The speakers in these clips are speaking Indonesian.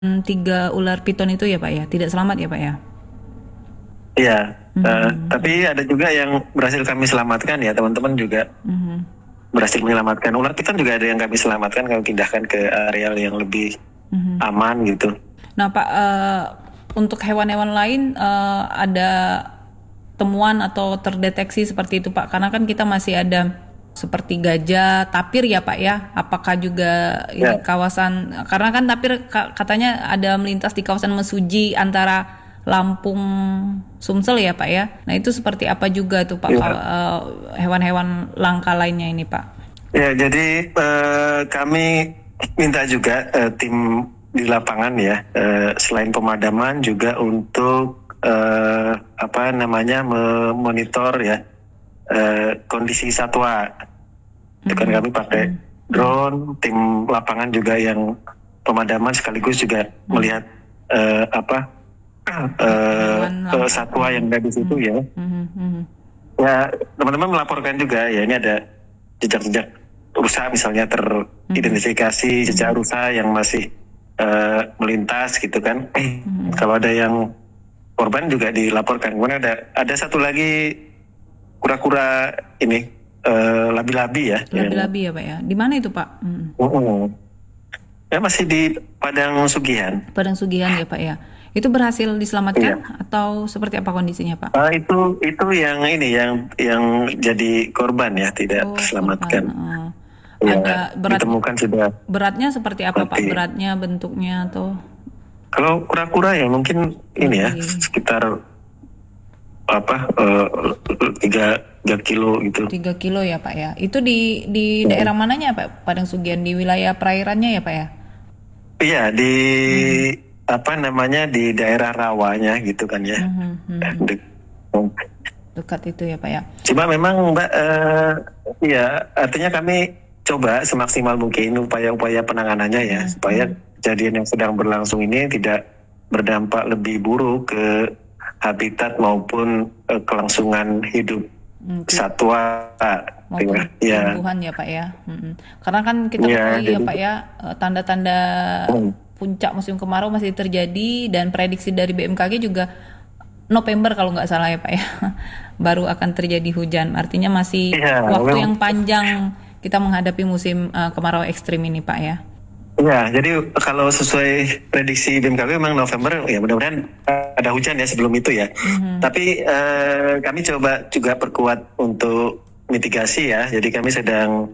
3 ular piton itu ya Pak ya, tidak selamat ya Pak ya? Iya, tapi ada juga yang berhasil kami selamatkan ya, teman-teman juga berhasil menyelamatkan. Ular piton juga ada yang kami selamatkan, kami pindahkan ke areal yang lebih aman gitu. Nah Pak, untuk hewan-hewan lain ada temuan atau terdeteksi seperti itu Pak? Karena kan kita masih ada seperti gajah, tapir ya Pak ya. Apakah juga ini kawasan, karena kan tapir katanya ada melintas di kawasan Mesuji antara Lampung Sumsel ya Pak ya. Nah itu seperti apa juga tuh Pak hewan-hewan langka lainnya ini Pak? Ya, jadi kami minta juga tim di lapangan ya, selain pemadaman juga untuk memonitor ya kondisi satwa. Itu kan kami pakai drone, tim lapangan juga yang pemadaman sekaligus juga melihat satwa yang ada di situ ya. Ya, teman-teman melaporkan juga ya, ini ada jejak-jejak rusa misalnya teridentifikasi, jejak rusa yang masih melintas gitu kan. Kalau ada yang korban juga dilaporkan. Kemudian ada satu lagi kura-kura ini labi-labi ya. Labi-labi ya Pak ya. Di mana itu Pak? Ya masih di Padang Sugihan. Padang Sugihan ya Pak ya. Itu berhasil diselamatkan atau seperti apa kondisinya Pak? Itu yang ini yang jadi korban ya, tidak diselamatkan. Ada ditemukan sudah. Beratnya seperti apa Pak? Beratnya, bentuknya atau? Kalau kura-kura ya mungkin ini ya sekitar 3 kilo gitu. 3 kilo ya Pak ya. Itu di daerah mananya Pak? Padang Sugihan, di wilayah perairannya ya Pak ya? Iya, di di daerah rawanya gitu kan ya. Dekat itu ya Pak ya. Cuma memang Mbak, ya artinya kami coba semaksimal mungkin upaya-upaya penanganannya ya, supaya kejadian yang sedang berlangsung ini tidak berdampak lebih buruk ke habitat maupun kelangsungan hidup satwa maupun tumbuhan ya Pak ya. Karena kan kita ketahui ya Pak ya, tanda-tanda puncak musim kemarau masih terjadi dan prediksi dari BMKG juga November kalau nggak salah ya Pak ya, baru akan terjadi hujan. Artinya masih waktu yang panjang kita menghadapi musim kemarau ekstrim ini Pak ya. Ya, jadi kalau sesuai prediksi BMKG memang November ya, mudah-mudahan ada hujan ya sebelum itu ya. Tapi kami coba juga perkuat untuk mitigasi ya. Jadi kami sedang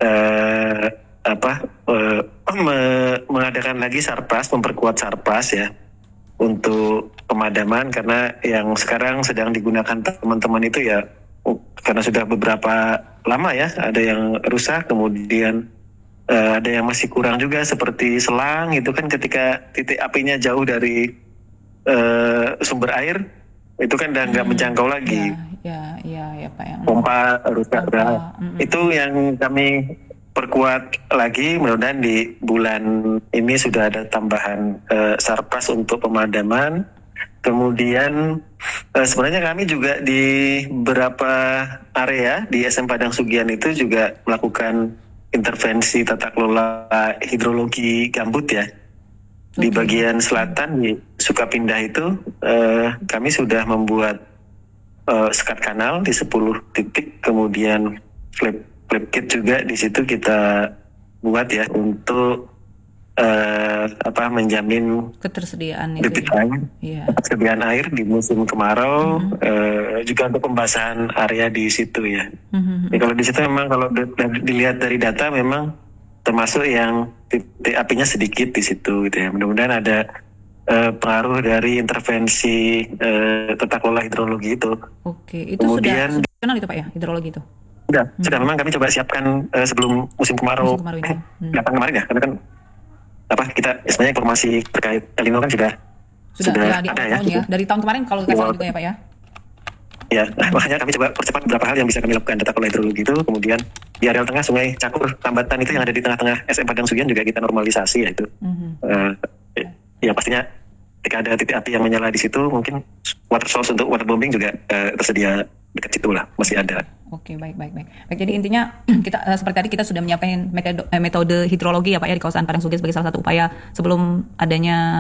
mengadakan lagi sarpas, memperkuat sarpas ya untuk pemadaman, karena yang sekarang sedang digunakan teman-teman itu ya karena sudah beberapa lama ya, ada yang rusak, kemudian ada yang masih kurang juga seperti selang itu kan, ketika titik apinya jauh dari sumber air itu kan udah nggak menjangkau lagi. Ya Pak ya. Pompa rusak. Itu yang kami perkuat lagi, mudah-mudahan di bulan ini sudah ada tambahan sarpas untuk pemadaman. Kemudian sebenarnya kami juga di beberapa area di SM Padang Sugihan itu juga melakukan intervensi tata kelola hidrologi gambut ya. Di bagian selatan di Sukapindah itu kami sudah membuat sekat kanal di 10 titik, kemudian flip kit juga di situ kita buat ya untuk menjamin ketersediaan itu ketersediaan air di musim kemarau, juga untuk pembasahan area di situ ya. Ya kalau di situ memang kalau dilihat dari data memang termasuk yang titik apinya sedikit di situ gitu ya. Mudah-mudahan ada pengaruh dari intervensi tata kelola hidrologi itu. Oke, itu kemudian, sudah kenal itu Pak ya, hidrologi itu? Sudah memang kami coba siapkan sebelum musim kemarau datang kemarin ya, karena kan kita sebenarnya informasi terkait El Nino kan sudah ya, ada ya. Dari tahun kemarin kalau nggak salah juga ya Pak ya. Ya, makanya kami coba percepat beberapa hal yang bisa kami lakukan tata kelola hidrologi itu. Kemudian di areal tengah Sungai Cakur Tambatan itu yang ada di tengah-tengah SM Padang Sugihan juga kita normalisasi ya itu. Ya pastinya ketika ada titik api yang menyala di situ, mungkin water source untuk waterbombing juga tersedia dekat situ lah, masih ada. Oke, baik, baik, baik. Baik, jadi intinya kita seperti tadi kita sudah menyiapkan metode hidrologi ya Pak ya di kawasan Padang Sugih sebagai salah satu upaya sebelum adanya